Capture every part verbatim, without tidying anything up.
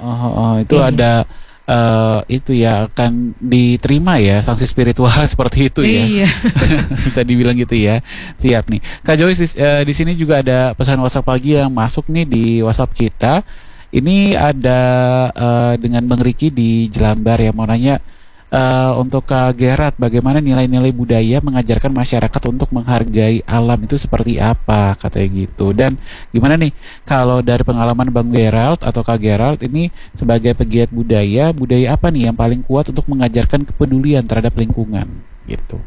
oh, oh, oh, itu Iya. ada eh, itu ya akan diterima ya sanksi spiritual seperti itu ya. Iya. Bisa dibilang gitu ya. Siap nih. Kak Joyce di, eh, di sini juga ada pesan WhatsApp lagi yang masuk nih di WhatsApp kita. Ini ada eh, dengan Bang Riki di Jelambar ya, mau nanya eh, untuk Kak Gerard, bagaimana nilai-nilai budaya mengajarkan masyarakat untuk menghargai alam itu seperti apa, katanya gitu. Dan gimana nih kalau dari pengalaman Bang Gerald atau Kak Gerald ini sebagai pegiat budaya, budaya apa nih yang paling kuat untuk mengajarkan kepedulian terhadap lingkungan gitu?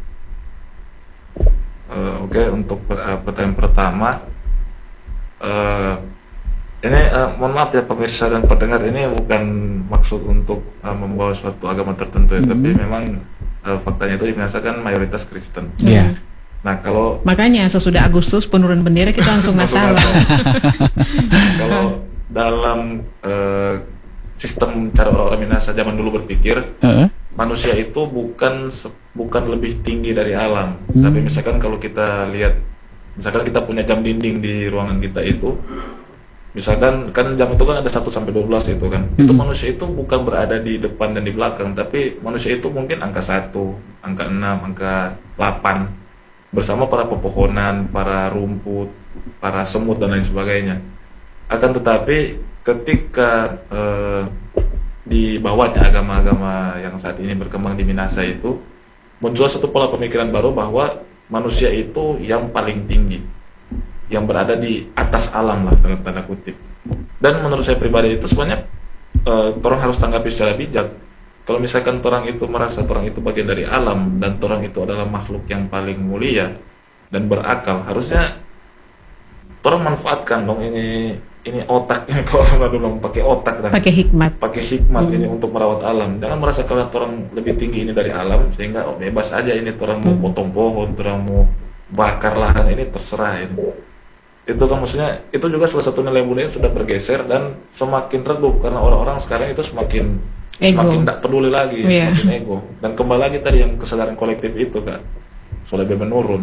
Eh, Oke, untuk per- eh, pertanyaan pertama, eh, ini eh, mohon maaf ya pemirsa dan pendengar, ini bukan maksud untuk eh, membawa suatu agama tertentu ya, tapi Mhm. memang eh, faktanya itu dibinasakan mayoritas Kristen. Iya. Nah, kalau Makanya sesudah Agustus penurun bendera kita langsung Langsung Natalan. kalau dalam eh, sistem cara orang-orang Minasa zaman dulu berpikir, Heeh. manusia itu bukan se- bukan lebih tinggi dari alam. Hmm. Tapi misalkan kalau kita lihat, misalkan kita punya jam dinding di ruangan kita itu, misalkan kan jam itu kan ada satu sampai dua belas itu kan. Itu Hmm. manusia itu bukan berada di depan dan di belakang, tapi manusia itu mungkin angka satu, angka enam, angka delapan, bersama para pepohonan, para rumput, para semut dan lain sebagainya. Akan tetapi ketika eh, di bawahnya agama-agama yang saat ini berkembang di Minasa itu, muncul satu pola pemikiran baru bahwa manusia itu yang paling tinggi, yang berada di atas alam lah dalam tanda kutip. Dan menurut saya pribadi itu sebenarnya eh, orang harus tanggapi secara bijak. Kalau misalkan orang itu merasa orang itu bagian dari alam dan orang itu adalah makhluk yang paling mulia dan berakal, harusnya orang manfaatkan dong ini ini otaknya. Kalau orang bilang pakai otak dan Pakai hikmat. pakai hikmat Hmm. ini untuk merawat alam. Jangan merasa kalian orang lebih tinggi ini dari alam sehingga oh, bebas aja ini orang mau Hmm. potong pohon, orang mau bakar lahan, ini terserah ini. Itu kan maksudnya itu juga salah satu nilai budaya yang sudah bergeser dan semakin redup karena orang-orang sekarang itu semakin Ego. semakin tidak peduli lagi, Iya. semakin ego. Dan kembali lagi tadi yang kesadaran kolektif itu kan sudah lebih menurun.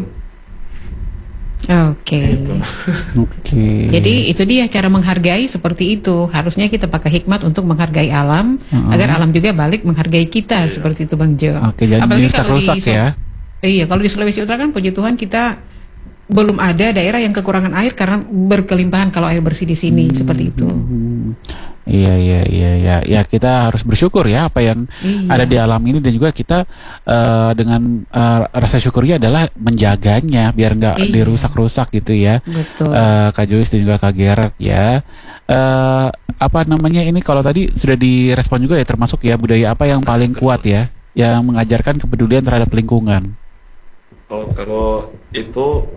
Oke. Gitu. Oke. Jadi itu dia cara menghargai seperti itu. Harusnya kita pakai hikmat untuk menghargai alam, Heeh. agar alam juga balik menghargai kita, Iya. seperti itu Bang Jo. Oke, jadi Apalagi kalau di rusak-rusak Sul- ya. Iya, kalau di Sulawesi Utara kan puji Tuhan kita belum ada daerah yang kekurangan air karena berkelimpahan kalau air bersih di sini, seperti itu. Hmm. Iya, iya, iya, iya. Ya kita harus bersyukur ya apa yang Iya. ada di alam ini, dan juga kita eh, dengan eh, rasa syukurnya adalah menjaganya biar nggak Iya. dirusak-rusak gitu ya. Betul. Eh, Kak Joyce dan juga Kak Gerard ya. Eh, apa namanya ini kalau tadi sudah direspon juga ya, termasuk ya budaya apa yang paling kuat ya yang mengajarkan kepedulian terhadap lingkungan. Oh, kalau itu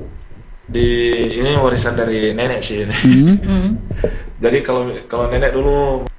di ini warisan dari nenek sih ini. Hmm? Hmm. Jadi kalau kalau nenek dulu